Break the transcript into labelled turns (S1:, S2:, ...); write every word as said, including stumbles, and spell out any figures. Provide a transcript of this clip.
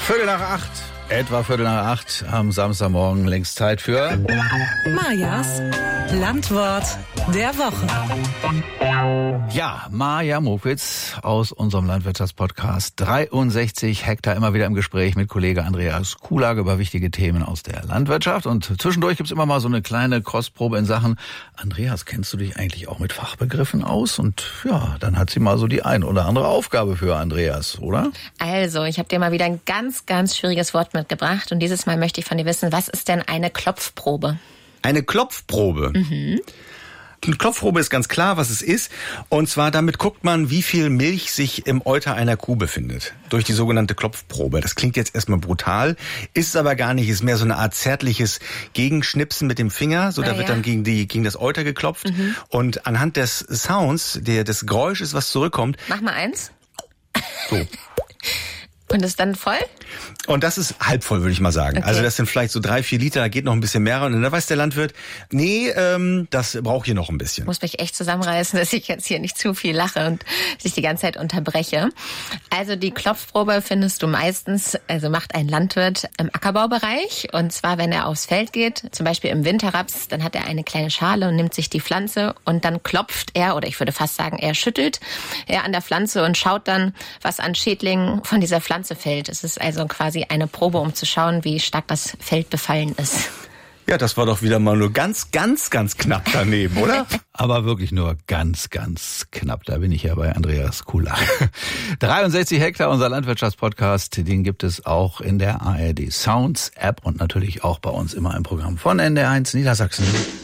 S1: Viertel nach acht, etwa Viertel nach acht am Samstagmorgen, längst Zeit für
S2: Majas Landwort der Woche.
S1: Ja, Maja Mokwitz aus unserem Landwirtschaftspodcast. dreiundsechzig Hektar, immer wieder im Gespräch mit Kollege Andreas Kulag über wichtige Themen aus der Landwirtschaft. Und zwischendurch gibt's immer mal so eine kleine Kostprobe in Sachen, Andreas, kennst du dich eigentlich auch mit Fachbegriffen aus? Und ja, dann hat sie mal so die ein oder andere Aufgabe für Andreas, oder?
S3: Also, ich habe dir mal wieder ein ganz, ganz schwieriges Wort mitgebracht. Und dieses Mal möchte ich von dir wissen, was ist denn eine Klopfprobe?
S4: Eine Klopfprobe? Mhm. Eine Klopfprobe ist ganz klar, was es ist. Und zwar damit guckt man, wie viel Milch sich im Euter einer Kuh befindet. Durch die sogenannte Klopfprobe. Das klingt jetzt erstmal brutal, ist es aber gar nicht. Ist mehr so eine Art zärtliches Gegenschnipsen mit dem Finger. So, da
S3: Na
S4: wird
S3: ja.
S4: dann gegen die gegen das Euter geklopft. Mhm. Und anhand des Sounds, der des Geräusches, was zurückkommt.
S3: Mach mal eins.
S4: So.
S3: Und ist dann voll?
S4: Und das ist halb voll, würde ich mal sagen.
S3: Okay.
S4: Also das sind vielleicht so drei, vier Liter, da geht noch ein bisschen mehr rein. Und dann weiß der Landwirt, nee, ähm, das braucht hier noch ein bisschen.
S3: Ich muss mich echt zusammenreißen, dass ich jetzt hier nicht zu viel lache und dich die ganze Zeit unterbreche. Also die Klopfprobe findest du meistens, also macht ein Landwirt im Ackerbaubereich. Und zwar, wenn er aufs Feld geht, zum Beispiel im Winterraps, dann hat er eine kleine Schale und nimmt sich die Pflanze und dann klopft er, oder ich würde fast sagen, er schüttelt er an der Pflanze und schaut dann, was an Schädlingen von dieser Pflanze fällt. Es ist also quasi eine Probe, um zu schauen, wie stark das Feld befallen ist.
S4: Ja, das war doch wieder mal nur ganz, ganz, ganz knapp daneben, oder?
S1: Aber wirklich nur ganz, ganz knapp. Da bin ich ja bei Andreas Kulag. dreiundsechzig Hektar, unser Landwirtschaftspodcast, den gibt es auch in der A R D Sounds App und natürlich auch bei uns immer im Programm von N D R eins Niedersachsen.